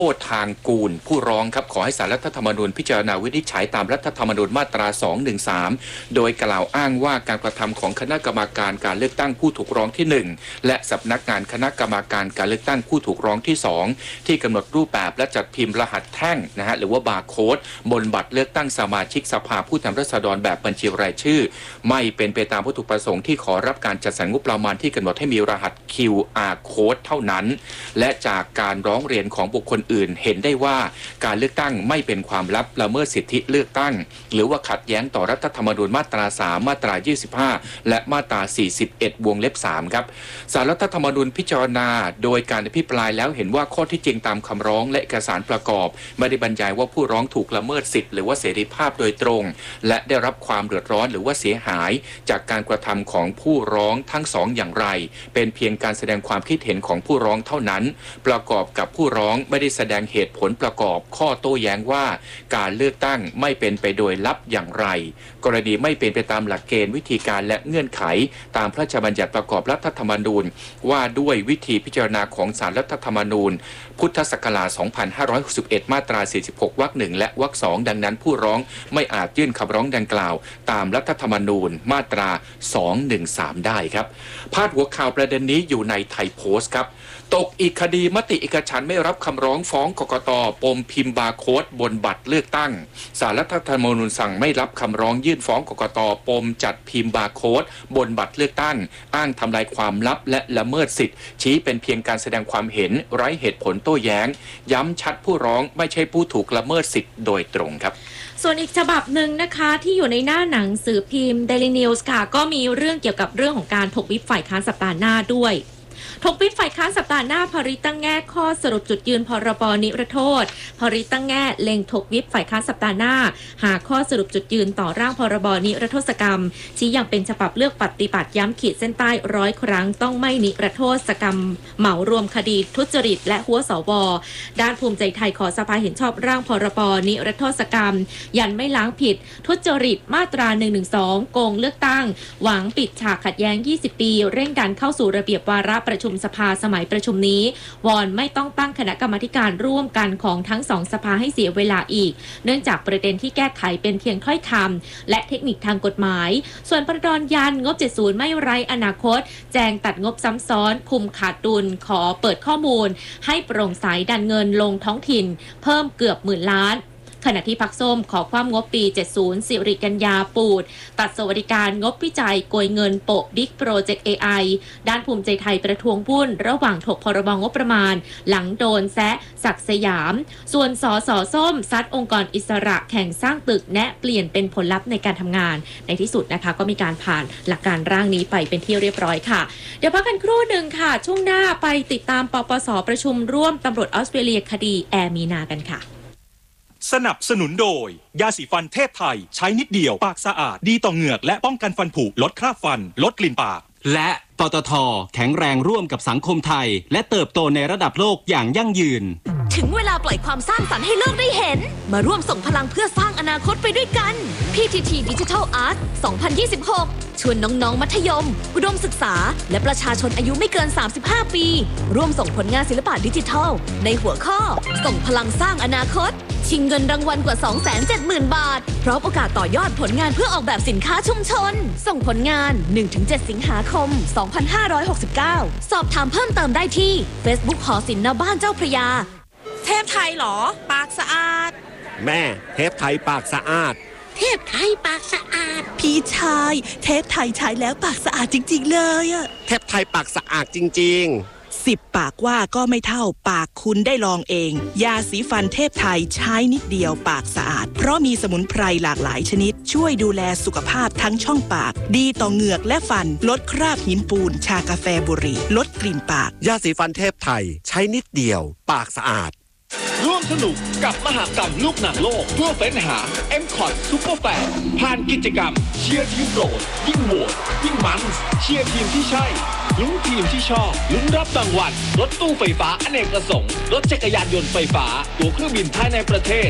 โอทางกูลผู้ร้องครับขอให้ศาลรัฐธรรมนูญพิจารณาวินิจฉัยตามรัฐธรรมนูญมาตรา 213 โดยกล่าวอ้างว่าการกระทำของคณะกรรมการการเลือกตั้งผู้ถูกร้องที่ 1และสำนักงานคณะกรรมการการเลือกตั้งผู้ถูกร้องที่ 2ที่กำหนดรูปแบบและจัดพิมพ์รหัสแท่งหรือว่าบาร์โค้ดบนบัตรเลือกตั้งสมาชิกสภาผู้แทนราษฎรแบบบัญชีรายชื่อไม่เป็นไปตามวัตถุประสงค์ที่ขอรับการจัดสรรงบประมาณที่กำหนดให้มีรหัส QR Code เท่านั้นและจากการร้องเรียนของบุคคลอื่นเห็นได้ว่าการเลือกตั้งไม่เป็นความลับละเมิดสิทธิเลือกตั้งหรือว่าขัดแย้งต่อรัฐธรรมนูญมาตรา 3 มาตรา 25 และมาตรา 41 วงเล็บ 3 ครับศาลรัฐธรรมนูญพิจารณาโดยการอภิปรายแล้วเห็นว่าข้อที่จริงตามคำร้องและเอกสารประกอบไม่ได้บรรยายว่าผู้ร้องถูกละเมิดสิทธิหรือว่าเสรีภาพโดยตรงและได้รับความเดือดร้อนหรือว่าเสียหายจากการกระทำของผู้ร้องทั้งสองอย่างไรเป็นเพียงการแสดงความคิดเห็นของผู้ร้องเท่านั้นประกอบกับผู้ร้องไม่ได้แสดงเหตุผลประกอบข้อโต้แย้งว่าการเลือกตั้งไม่เป็นไปโดยลับอย่างไรกรณีไม่เป็นไปตามหลักเกณฑ์วิธีการและเงื่อนไขตามพระราชบัญญัติประกอบรัฐธรรมนูญว่าด้วยวิธีพิจารณาของศาลรัฐธรรมนูญพุทธศักราช 2561 มาตรา 46 วรรค 1 และวรรค 2 ดังนั้นผู้ร้องไม่อาจยื่นคำร้องดังกล่าวตามรัฐธรรมนูญมาตรา 213 ได้ครับพาดหัวข่าวประเด็นนี้อยู่ในไทยโพสต์ครับตกอีกคดีมติเอกฉันท์ไม่รับคำร้องฟ้องกกต.ปมพิมพ์บาร์โค้ดบนบัตรเลือกตั้งศาลรัฐธรรมนูญสั่งไม่รับคำร้องยื่นฟ้องกกต.ปมจัดพิมพ์บาร์โค้ดบนบัตรเลือกตั้งอ้างทำลายความลับและละเมิดสิทธิ์ชี้เป็นเพียงการแสดงความเห็นไร้เหตุผลโต้แย้งย้ำชัดผู้ร้องไม่ใช่ผู้ถูกละเมิดสิทธิ์โดยตรงครับส่วนอีกฉบับหนึ่งนะคะที่อยู่ในหน้าหนังสือพิมพ์ Daily News ค่ะก็มีเรื่องเกี่ยวกับเรื่องของการถกวิปฝ่ายค้านสัปดาห์หน้าด้วยถกวิปฝ่ายค้านสัปดาห์หน้าภริตั้งแง่ข้อสรุปจุดยืนพรบนิรโทษภริตั้งแง่เล็งถกวิปฝ่ายค้านสัปดาห์หน้าหาข้อสรุปจุดยืนต่อร่างพรบนิรโทษกรรมชี้อย่างเป็นฉบับเลือกปฏิบัติย้ำขีดเส้นใต้100 ครั้งต้องไม่นิรโทษกรรมเหมารวมคดีทุจริตและหัวสวด้านภูมิใจไทยขอสภาเห็นชอบร่างพรบนิรโทษกรรมยันไม่ล้างผิดทุจริตมาตรา 112 โกงเลือกตั้งหวังปิดฉากขัดแย้ง20 ปีเร่งดันเข้าสู่ระเบียบวาระประชุมสภาสมัยประชุมนี้วอนไม่ต้องตั้งคณะกรรมาการร่วมกันของทั้งสองสภาให้เสียเวลาอีกเนื่องจากประเด็นที่แก้ไขเป็นเพียงถ้อยคำและเทคนิคทางกฎหมายส่วนประดอนยันงบ70ไม่ไร้อนาคตแจงตัดงบซ้ำซ้อนคุมขาดดุลขอเปิดข้อมูลให้โปร่งใสดันเงินลงท้องถิ่นเพิ่มเกือบ10,000 ล้านขณะที่พรรคส้มขอความงบปี 70 สิริกัญญาปูดตัดสวัสดิการงบวิจัยโกยเงินโปะบิ๊กโปรเจกต์ AI ด้านภูมิใจไทยประท้วงวุ่นระหว่างถกพรบงบประมาณหลังโดนแซะศักดิ์สยามส่วนสสส้มซัดองค์กรอิสระแข่งสร้างตึกแนะเปลี่ยนเป็นผลลัพธ์ในการทำงานในที่สุดนะคะก็มีการผ่านหลักการร่างนี้ไปเป็นที่เรียบร้อยค่ะเดี๋ยวพักกันครู่หนึ่งค่ะช่วงหน้าไปติดตามปปส.ประชุมร่วมตำรวจออสเตรเลียคดีแอร์มีนากันค่ะสนับสนุนโดยยาสีฟันเทพไทยใช้นิดเดียวปากสะอาดดีต่อเหงือกและป้องกันฟันผุลดคราบฟันลดกลิ่นปากและปตท.แข็งแรงร่วมกับสังคมไทยและเติบโตในระดับโลกอย่างยั่งยืนถึงเวลาปล่อยความสร้างสรรค์ให้โลกได้เห็นมาร่วมส่งพลังเพื่อสร้างอนาคตไปด้วยกัน PTT Digital Art 2026 ชวนน้องๆมัธยมอุดมศึกษาและประชาชนอายุไม่เกิน35 ปีร่วมส่งผลงานศิลปะดิจิทัลในหัวข้อส่งพลังสร้างอนาคตชิงเงินรางวัลกว่า 270,000 บาทพร้อมโอกาสต่อยอดผลงานเพื่อออกแบบสินค้าชุมชนส่งผลงาน 1-7 สิงหาคม 2569 สอบถามเพิ่มเติมได้ที่ Facebook หอศิลป์ณบ้านเจ้าพระยาเทพไทยเหรอปากสะอาดแม่เทพไทยปากสะอาดเทพไทยปากสะอาดพี่ชายเทพไทยใช้แล้วปากสะอาดจริงๆเลยอะเทพไทยปากสะอาดจริง 10 ปากว่าก็ไม่เท่าปากคุณได้ลองเองยาสีฟันเทพไทยใช้นิดเดียวปากสะอาดเพราะมีสมุนไพรหลากหลายชนิดช่วยดูแลสุขภาพทั้งช่องปากดีต่อเหงือกและฟันลดคราบหินปูนชากาแฟบุหรี่ลดกลิ่นปากยาสีฟันเทพไทยใช้นิดเดียวปากสะอาดร่วมสนุกกับมหกรรมลูกหนังโลกเพื่อเฟ้นหา M-Cot Super Fan ผ่านกิจกรรมเชียร์ทีมโปรดยิ่งโหวตยิ่งมันเชียร์ทีมที่ใช่ลุ้นทีมที่ชอบลุ้นรับรางวัลรถตู้ไฟฟ้าอเนกประสงค์รถจักรยานยนต์ไฟฟ้าตั๋วเครื่องบินภายในประเทศ